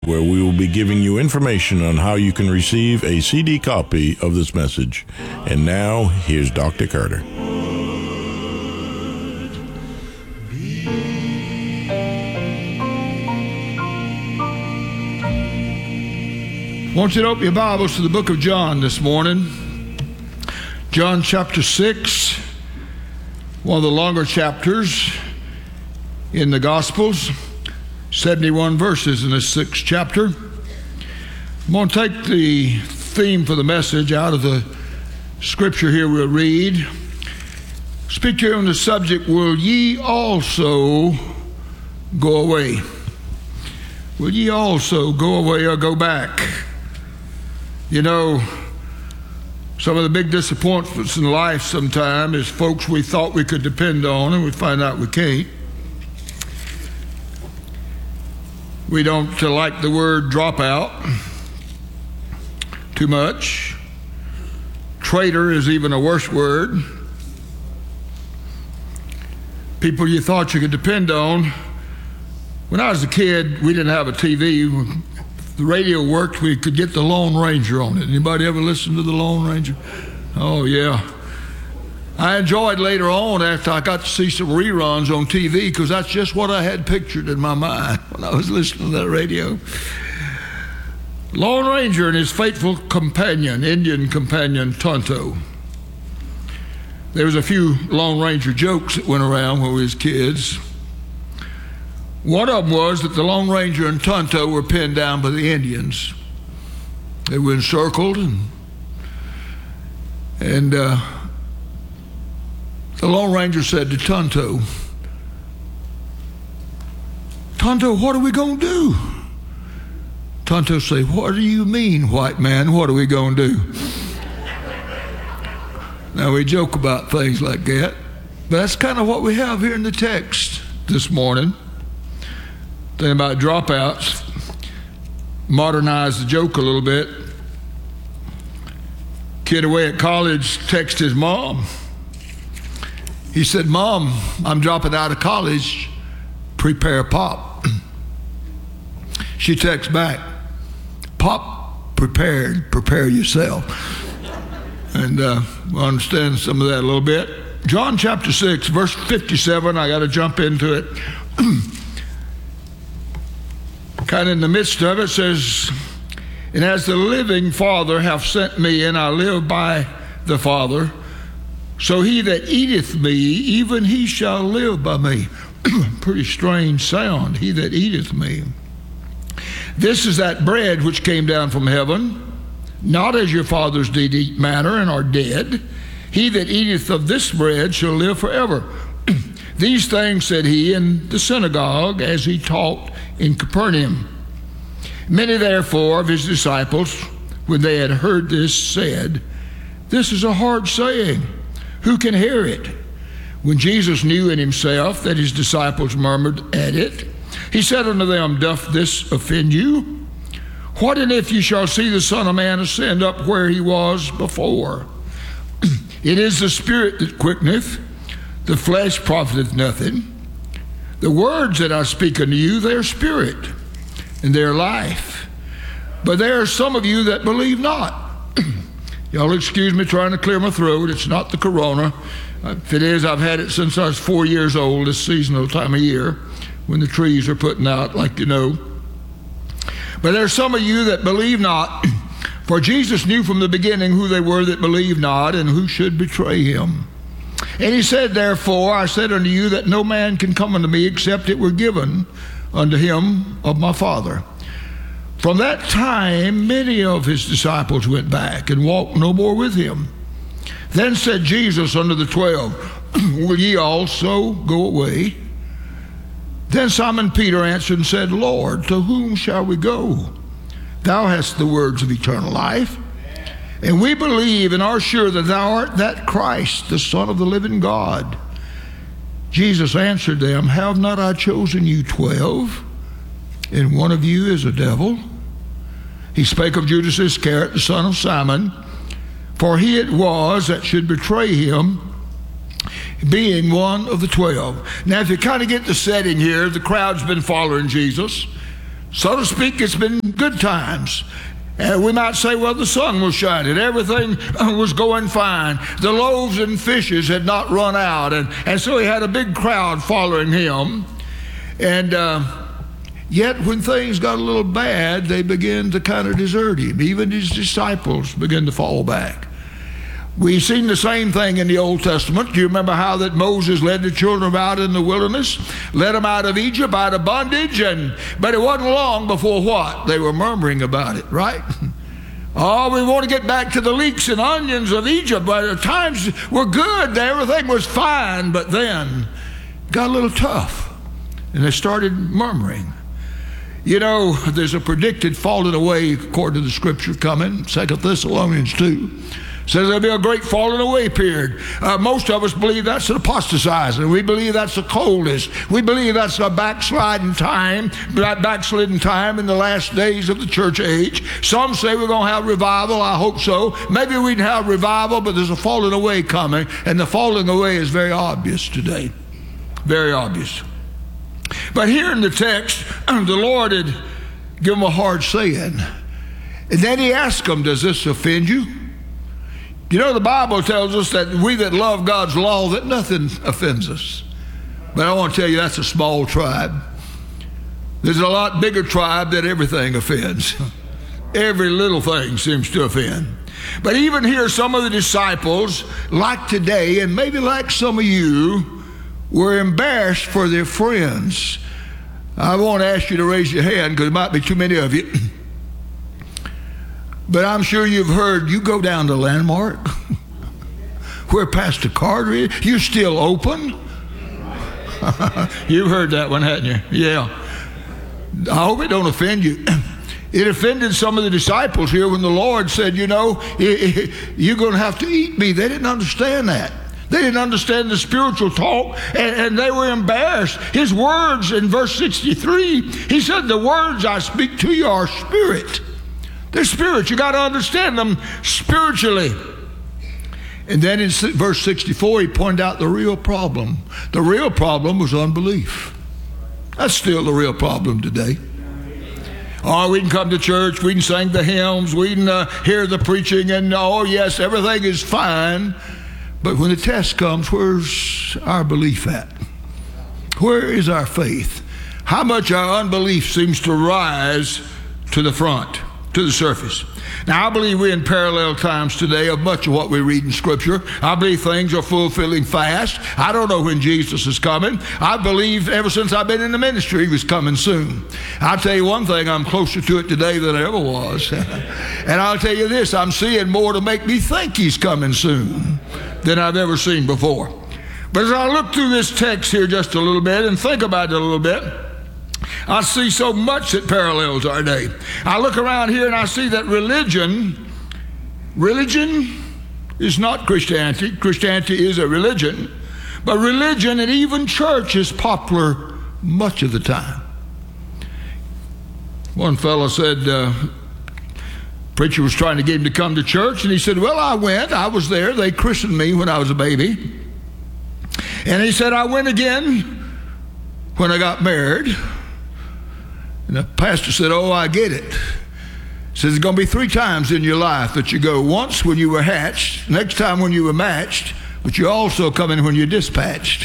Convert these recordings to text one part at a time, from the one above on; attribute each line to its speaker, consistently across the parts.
Speaker 1: where we will be giving you information on how you can receive a CD copy of this message. And now, here's Dr. Carter.
Speaker 2: I want you to open your Bibles to the book of John this morning. John chapter 6, one of the longer chapters in the Gospels. 71 verses in this sixth chapter. I'm going to take the theme for the message out of the scripture here we'll read. Speak here on the subject, will ye also go away? Will ye also go away or go back? You know, some of the big disappointments in life sometimes is folks we thought we could depend on and we find out we can't. We don't like the word dropout too much. Traitor is even a worse word. People you thought you could depend on. When I was a kid, we didn't have a TV. If the radio worked, we could get the Lone Ranger on it. Anybody ever listen to the Lone Ranger? Oh, yeah. I enjoyed later on after I got to see some reruns on TV because that's just what I had pictured in my mind when I was listening to that radio. Lone Ranger and his faithful companion, Indian companion Tonto. There was a few Lone Ranger jokes that went around when we was kids. One of them was that the Lone Ranger and Tonto were pinned down by the Indians. They were encircled and the Lone Ranger said to Tonto, "Tonto, what are we going to do?" Tonto said, "What do you mean, white man? What are we going to do?" Now, we joke about things like that, but that's kind of what we have here in the text this morning. Thinking about dropouts, modernize the joke a little bit. Kid away at college texted his mom. He said, "Mom, I'm dropping out of college. Prepare Pop." She texts back, "Pop prepared, prepare yourself." And we'll understand some of that a little bit. John chapter 6, verse 57, I got to jump into it. Kind of in the midst of it says, "And as the living Father hath sent me, and I live by the Father, so he that eateth me, even he shall live by me." Pretty strange sound, he that eateth me. "This is that bread which came down from heaven, not as your fathers did eat manna and are dead. He that eateth of this bread shall live forever." These things said he in the synagogue as he taught in Capernaum. Many therefore of his disciples, when they had heard this, said, "This is a hard saying. Who can hear it?" When Jesus knew in himself that his disciples murmured at it, he said unto them, "Doth this offend you? What and if ye shall see the Son of Man ascend up where he was before? It is the Spirit that quickeneth, the flesh profiteth nothing. The words that I speak unto you, they are spirit, and they are life. But there are some of you that believe not." Y'all excuse me trying to clear my throat. It's not the corona. If it is, I've had it since I was 4 years old, this seasonal time of year, when the trees are putting out, like you know. "But there are some of you that believe not, for Jesus knew from the beginning who they were that believed not, and who should betray him. And he said, Therefore, I said unto you that no man can come unto me except it were given unto him of my Father." From that time, many of his disciples went back and walked no more with him. Then said Jesus unto the 12, "Will ye also go away?" Then Simon Peter answered and said, "Lord, to whom shall we go? Thou hast the words of eternal life. And we believe and are sure that thou art that Christ, the Son of the living God." Jesus answered them, "Have not I chosen you 12? And one of you is a devil?" He spake of Judas Iscariot, the son of Simon, for he it was that should betray him, being one of the 12. Now, if you kind of get the setting here, the crowd's been following Jesus. So to speak, it's been good times. And we might say, well, the sun was shining. Everything was going fine. The loaves and fishes had not run out. And so he had a big crowd following him. And yet when things got a little bad, they began to kind of desert him. Even his disciples began to fall back. We've seen the same thing in the Old Testament. Do you remember how that Moses led the children out in the wilderness? Led them out of Egypt, out of bondage. But it wasn't long before what? They were murmuring about it, right? Oh, we want to get back to the leeks and onions of Egypt. But the times were good. Everything was fine. But then it got a little tough. And they started murmuring. You know, there's a predicted falling away, according to the Scripture, coming. 2 Thessalonians 2. Says there'll be a great falling away period. Most of us believe that's an apostatizing. We believe that's a coldness. We believe that's a backslidden time in the last days of the church age. Some say we're going to have revival. I hope so. Maybe we can have revival, but there's a falling away coming, and the falling away is very obvious today. Very obvious. But here in the text, the Lord had given them a hard saying. And then he asked them, does this offend you? You know, the Bible tells us that we that love God's law, that nothing offends us. But I want to tell you, that's a small tribe. There's a lot bigger tribe that everything offends. Every little thing seems to offend. But even here, some of the disciples, like today, and maybe like some of you, were embarrassed for their friends. I won't ask you to raise your hand because there might be too many of you. But I'm sure you've heard, you go down to Landmark, where Pastor Carter is, you're still open. You've heard that one, haven't you? Yeah. I hope it don't offend you. It offended some of the disciples here when the Lord said, you know, you're going to have to eat me. They didn't understand that. They didn't understand the spiritual talk, and they were embarrassed. His words in verse 63, he said, the words I speak to you are spirit. They're spirit. You got to understand them spiritually. And then in verse 64, he pointed out the real problem. The real problem was unbelief. That's still the real problem today. Oh, we can come to church, we can sing the hymns, we can hear the preaching, and oh yes, everything is fine. But when the test comes, where's our belief at? Where is our faith? How much our unbelief seems to rise to the front, to the surface. Now, I believe we're in parallel times today of much of what we read in Scripture. I believe things are fulfilling fast. I don't know when Jesus is coming. I believe ever since I've been in the ministry, he was coming soon. I'll tell you one thing, I'm closer to it today than I ever was. And I'll tell you this, I'm seeing more to make me think he's coming soon than I've ever seen before. But as I look through this text here just a little bit and think about it a little bit, I see so much that parallels our day. I look around here and I see that religion is not Christianity. Christianity is a religion. But religion and even church is popular much of the time. One fellow said, preacher was trying to get him to come to church, and he said, well, I went. I was there. They christened me when I was a baby. And he said, I went again when I got married. And the pastor said, oh, I get it. He says, there's going to be 3 times in your life that you go. Once when you were hatched, next time when you were matched, but you also come in when you're dispatched.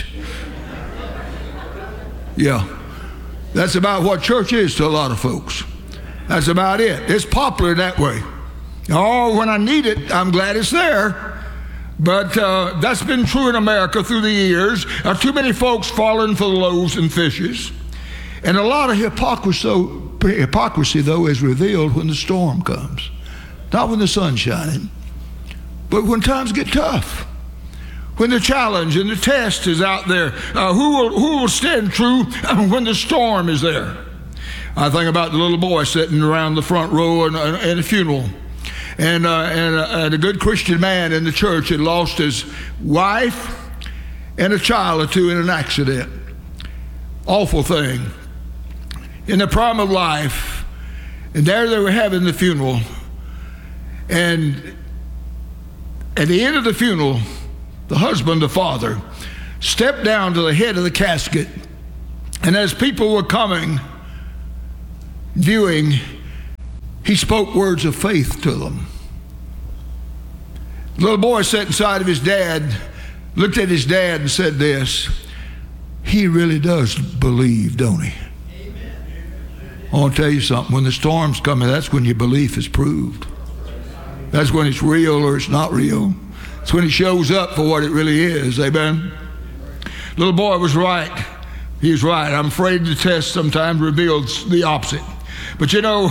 Speaker 2: Yeah. That's about what church is to a lot of folks. That's about it. It's popular that way. Oh, when I need it, I'm glad it's there. But that's been true in America through the years. Too many folks falling for the loaves and fishes. And a lot of hypocrisy, though, is revealed when the storm comes. Not when the sun's shining, but when times get tough. When the challenge and the test is out there. Who will stand true when the storm is there? I think about the little boy sitting around the front row in a funeral. And a good Christian man in the church had lost his wife and a child or two in an accident. Awful thing. In the prime of life. And there they were having the funeral. And at the end of the funeral, the husband, the father, stepped down to the head of the casket. And as people were coming, viewing, he spoke words of faith to them. The little boy sat inside of his dad, looked at his dad and said this, he really does believe, don't he? I want to tell you something. When the storm's coming, that's when your belief is proved. That's when it's real or it's not real. It's when it shows up for what it really is. Amen? Little boy was right. He was right. I'm afraid the test sometimes reveals the opposite. But you know,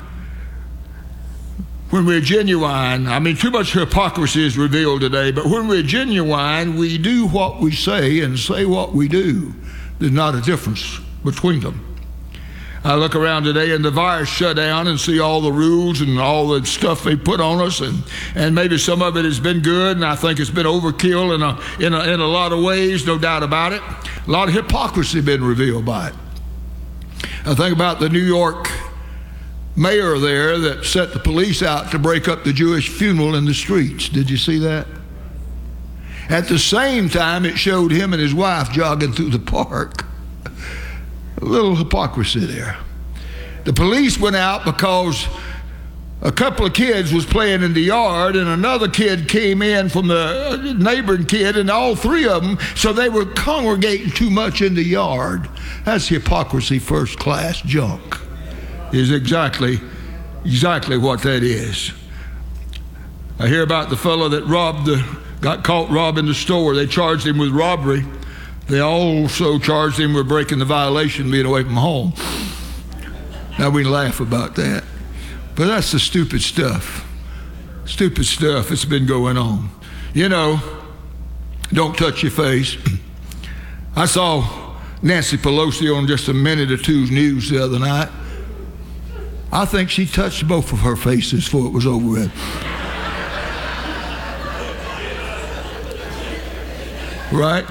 Speaker 2: when we're genuine, I mean, too much hypocrisy is revealed today, but when we're genuine, we do what we say and say what we do. There's not a difference between them. I look around today and the virus shut down and see all the rules and all the stuff they put on us, and maybe some of it has been good, and I think it's been overkill in a lot of ways, no doubt about it. A lot of hypocrisy been revealed by it. I think about the New York mayor there that set the police out to break up the Jewish funeral in the streets. Did you see that? At the same time, it showed him and his wife jogging through the park. A little hypocrisy there. The police went out because a couple of kids was playing in the yard, and another kid came in from the neighboring kid, and all three of them, so they were congregating too much in the yard. That's hypocrisy, first class junk. Is exactly what that is. I hear about the fellow that got caught robbing the store. They charged him with robbery. They also charged him with breaking the violation, being away from home. Now we laugh about that. But that's the stupid stuff. Stupid stuff that's been going on. You know, don't touch your face. I saw Nancy Pelosi on just a minute or two's news the other night. I think she touched both of her faces before it was over with. Right?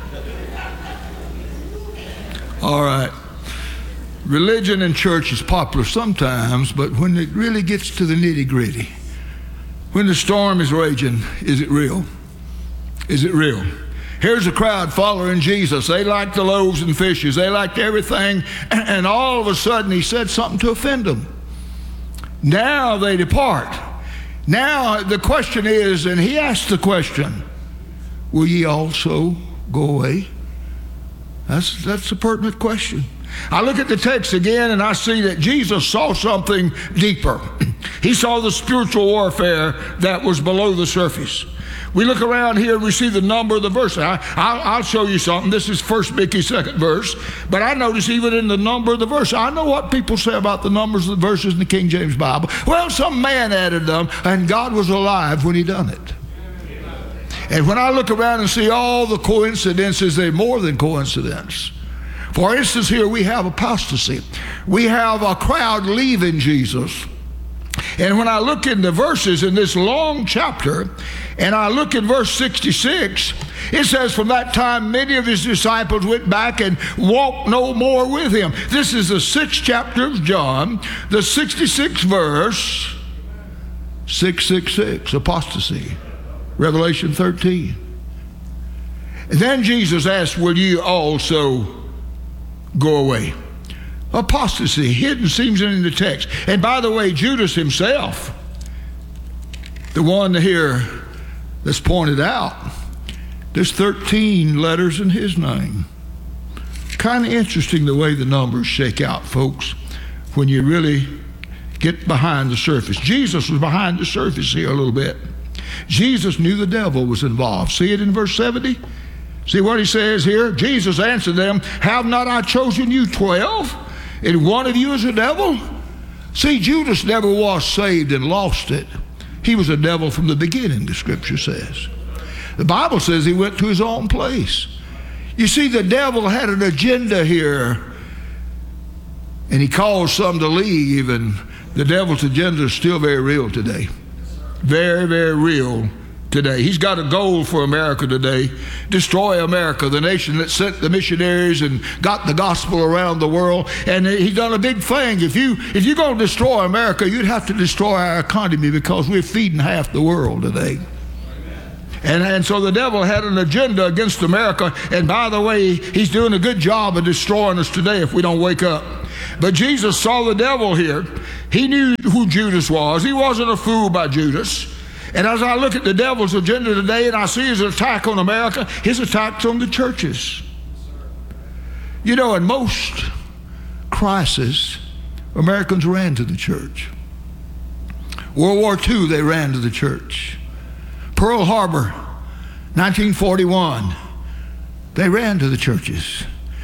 Speaker 2: All right. Religion and church is popular sometimes, but when it really gets to the nitty-gritty, when the storm is raging, is it real? Is it real? Here's a crowd following Jesus. They liked the loaves and fishes. They liked everything, and all of a sudden he said something to offend them. Now they depart. Now the question is, and he asked the question, will ye also go away? That's a pertinent question. I look at the text again and I see that Jesus saw something deeper. He saw the spiritual warfare that was below the surface. We look around here and we see the number of the verse. I'll show you something. This is 1 Mickey, 2nd verse. But I notice even in the number of the verse, I know what people say about the numbers of the verses in the King James Bible. Well, some man added them, and God was alive when he done it. And when I look around and see all the coincidences, they're more than coincidence. For instance, here we have apostasy. We have a crowd leaving Jesus. And when I look in the verses in this long chapter, and I look in verse 66, it says, from that time many of his disciples went back and walked no more with him. This is the 6th chapter of John, the 66th verse, 666, apostasy. Revelation 13. And then Jesus asked, will you also go away? Apostasy, hidden, seems in the text. And by the way, Judas himself, the one here that's pointed out, there's 13 letters in his name. Kind of interesting the way the numbers shake out, folks, when you really get behind the surface. Jesus was behind the surface here a little bit. Jesus knew the devil was involved. See it in verse 70? See what he says here? Jesus answered them, have not I chosen you 12? And one of you is a devil? See, Judas never was saved and lost it. He was a devil from the beginning, the scripture says. The Bible says he went to his own place. You see, the devil had an agenda here, and he caused some to leave, and the devil's agenda is still very real today. Very, very real today. He's got a goal for America today. Destroy America, the nation that sent the missionaries and got the gospel around the world. And he's done a big thing. If you're going to destroy America, you'd have to destroy our economy, because we're feeding half the world today. And so the devil had an agenda against America. And by the way, he's doing a good job of destroying us today if we don't wake up. But Jesus saw the devil here. He knew who Judas was. He wasn't a fool by Judas. And as I look at the devil's agenda today and I see his attack on America, his attack's on the churches. You know, in most crises, Americans ran to the church. World War II, they ran to the church. Pearl Harbor, 1941, they ran to the churches.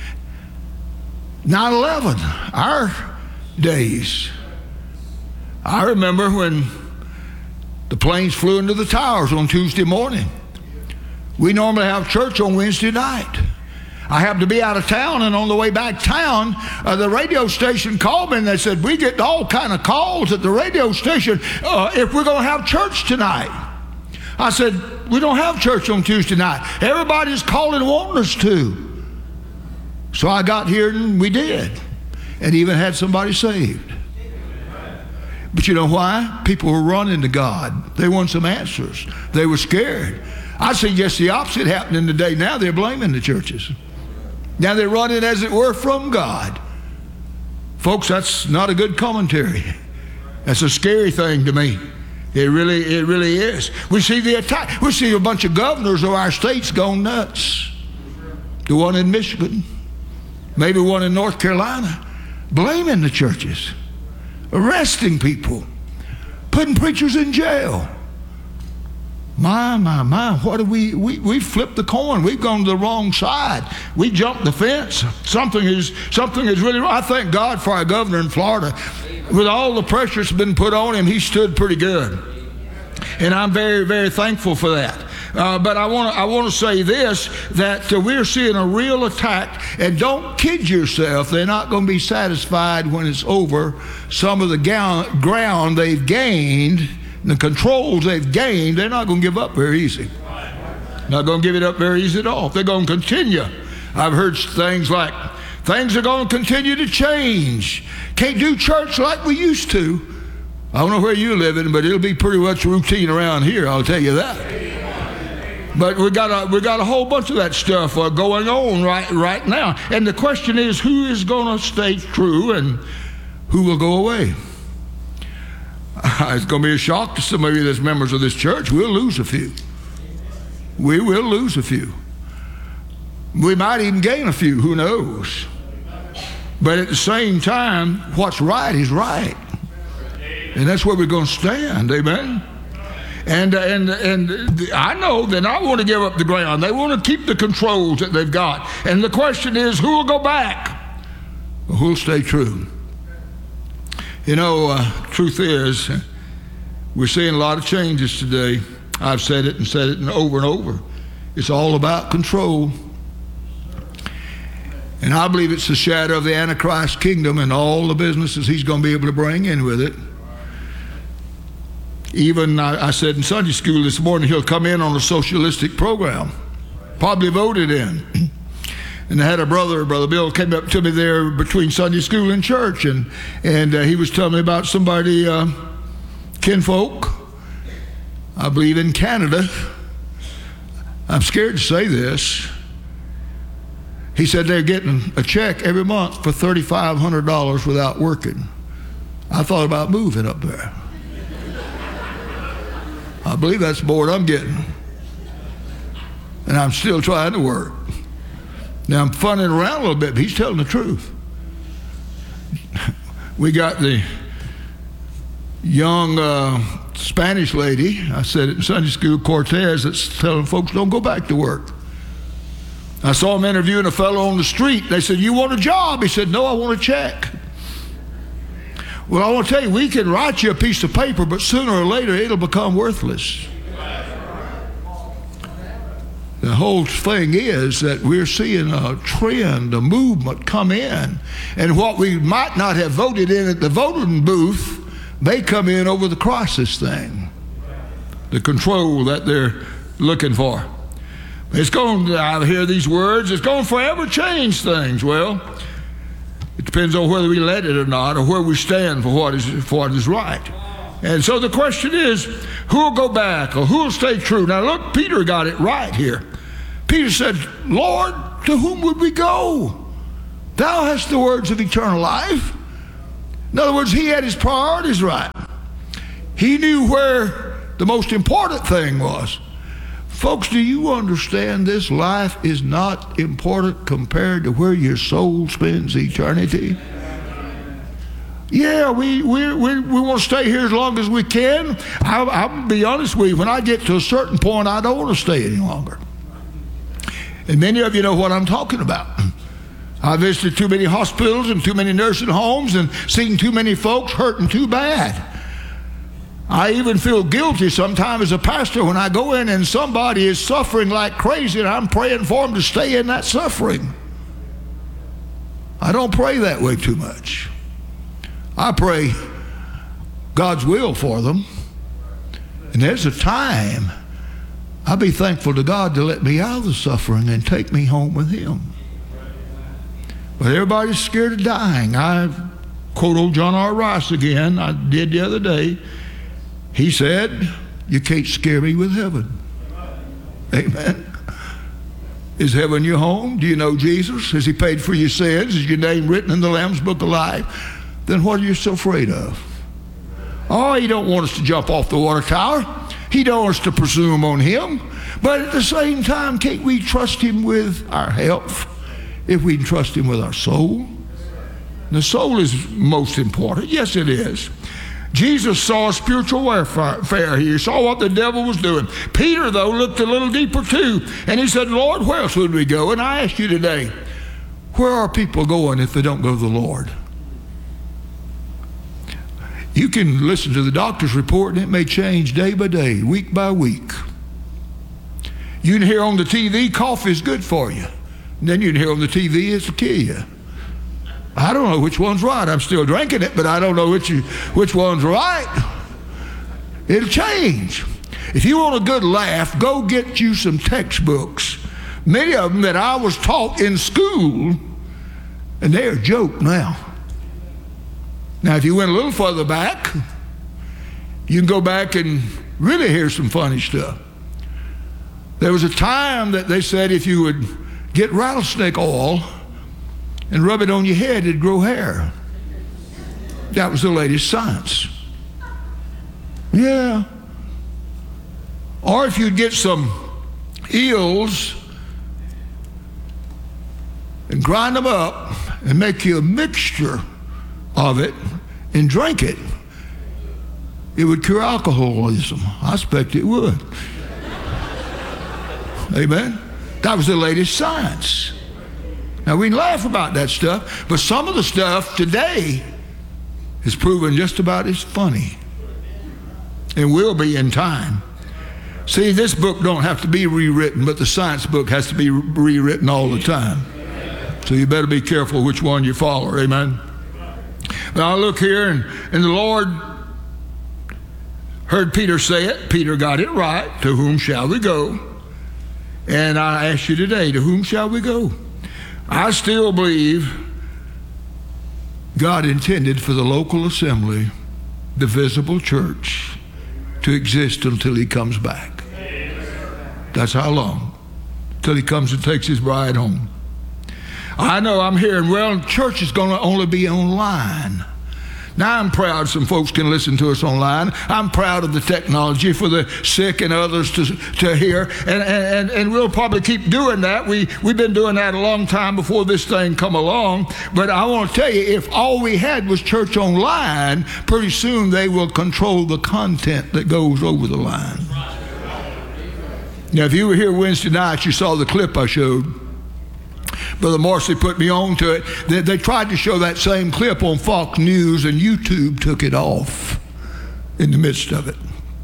Speaker 2: 9/11, our days. I remember when the planes flew into the towers on Tuesday morning. We normally have church on Wednesday night. I happened to be out of town, and on the way back town, the radio station called me, and they said, we get all kind of calls at the radio station if we're going to have church tonight. I said, we don't have church on Tuesday night. Everybody's calling wanting us to. So I got here, and we did, and even had somebody saved. But you know why? People were running to God. They want some answers. They were scared. I see just the opposite happening today. Now they're blaming the churches. Now they're running, as it were, from God. Folks, that's not a good commentary. That's a scary thing to me. It really is. We see the attack. We see a bunch of governors of our states going nuts. The one in Michigan, maybe one in North Carolina, blaming the churches, arresting people, putting preachers in jail. My, what do we flipped the coin. We've gone to the wrong side. We jumped the fence. Something is really wrong. I thank God for our governor in Florida. With all the pressure that's been put on him, he stood pretty good. And I'm very, very thankful for that. But I want to say this, that we're seeing a real attack. And don't kid yourself, they're not going to be satisfied when it's over. Some of the ground they've gained, the controls they've gained, they're not going to give up very easy. Not going to give it up very easy at all. They're going to continue. I've heard things like, things are going to continue to change. Can't do church like we used to. I don't know where you're living, but it'll be pretty much routine around here, I'll tell you that. But we got a whole bunch of that stuff going on right now. And the question is, who is going to stay true and who will go away? It's going to be a shock to some of you that's members of this church. We'll lose a few. We will lose a few. We might even gain a few, who knows? But at the same time, what's right is right. And that's where we're going to stand, amen? And I know they're not want to give up the ground. They want to keep the controls that they've got. And the question is, who will go back? Or who will stay true? You know, truth is, we're seeing a lot of changes today. I've said it and over and over. It's all about control. And I believe it's the shadow of the Antichrist kingdom and all the businesses he's going to be able to bring in with it. Even, I said in Sunday school this morning, he'll come in on a socialistic program, probably voted in. And I had a Brother Bill came up to me there between Sunday school and church, and he was telling me about somebody, kinfolk, I believe in Canada. I'm scared to say this. He said they're getting a check every month for $3,500 without working. I thought about moving up there. I believe that's the board I'm getting. And I'm still trying to work. Now, I'm funning around a little bit, but he's telling the truth. We got the young Spanish lady, I said it in Sunday school, Cortez, that's telling folks don't go back to work. I saw him interviewing a fellow on the street. They said, you want a job? He said, no, I want a check. Well, I want to tell you, we can write you a piece of paper, but sooner or later it'll become worthless. The whole thing is that we're seeing a trend, a movement come in. And what we might not have voted in at the voting booth may come in over the crisis thing. The control that they're looking for. It's going to, I hear these words, it's going to forever change things. Well, it depends on whether we let it or not, or where we stand for what is right. And so the question is, who will go back or who will stay true? Now look, Peter got it right here. Peter said, Lord, to whom would we go? Thou hast the words of eternal life. In other words, he had his priorities right. He knew where the most important thing was. Folks, do you understand this? Life is not important compared to where your soul spends eternity. Yeah, we want to stay here as long as we can. I'll be honest with you, when I get to a certain point, I don't want to stay any longer. And many of you know what I'm talking about. I visited too many hospitals and too many nursing homes and seen too many folks hurting too bad. I even feel guilty sometimes as a pastor when I go in and somebody is suffering like crazy and I'm praying for them to stay in that suffering. I don't pray that way too much. I pray God's will for them. And there's a time I'll be thankful to God to let me out of the suffering and take me home with Him. But everybody's scared of dying. I quote old John R. Rice again. I did the other day. He said, you can't scare me with heaven. Amen. Is heaven your home? Do you know Jesus? Has He paid for your sins? Is your name written in the Lamb's Book of Life? Then what are you so afraid of? Oh, He don't want us to jump off the water tower. He don't want us to presume on Him. But at the same time, can't we trust Him with our health if we can trust Him with our soul? The soul is most important. Yes, it is. Jesus saw a spiritual warfare. He saw what the devil was doing. Peter, though, looked a little deeper too. And he said, Lord, where else would we go? And I ask you today, where are people going if they don't go to the Lord? You can listen to the doctor's report and it may change day by day, week by week. You can hear on the TV coffee is good for you. And then you can hear on the TV it's to kill you. I don't know which one's right. I'm still drinking it, but I don't know which one's right. It'll change. If you want a good laugh, go get you some textbooks. Many of them that I was taught in school, and they're a joke now. Now, if you went a little further back, you can go back and really hear some funny stuff. There was a time that they said if you would get rattlesnake oil and rub it on your head, it'd grow hair. That was the latest science. Yeah. Or if you'd get some eels and grind them up and make you a mixture of it and drink it, it would cure alcoholism. I expect it would. Amen. That was the latest science. Now, we can laugh about that stuff, but some of the stuff today is proven just about as funny and will be in time. See, this book don't have to be rewritten, but the science book has to be rewritten all the time. So you better be careful which one you follow. Amen. Now, I look here, and the Lord heard Peter say it. Peter got it right. To whom shall we go? And I ask you today, to whom shall we go? I still believe God intended for the local assembly, the visible church, to exist until He comes back. That's how long? Till He comes and takes His bride home. I know I'm hearing, well, church is going to only be online. Now, I'm proud some folks can listen to us online. I'm proud of the technology for the sick and others to hear. And we'll probably keep doing that. We've been doing that a long time before this thing come along. But I want to tell you, if all we had was church online, pretty soon they will control the content that goes over the line. Now, if you were here Wednesday night, you saw the clip I showed. Brother Marcy put me on to it. They tried to show that same clip on Fox News, and YouTube took it off in the midst of it.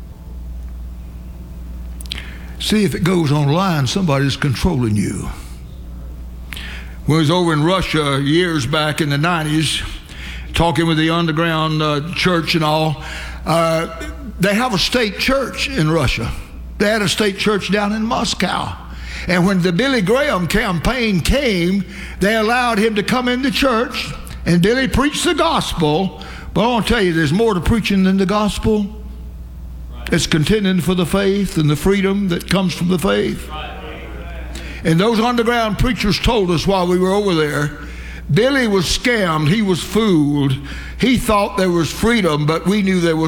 Speaker 2: See, if it goes online, somebody's controlling you. When I was over in Russia years back in the 90s, talking with the underground church and all, they have a state church in Russia. They had a state church down in Moscow. And when the Billy Graham campaign came, they allowed him to come into church, and Billy preached the gospel. But I want to tell you, there's more to preaching than the gospel. It's contending for the faith and the freedom that comes from the faith. And those underground preachers told us while we were over there Billy was scammed. He was fooled. He thought there was freedom, but we knew there was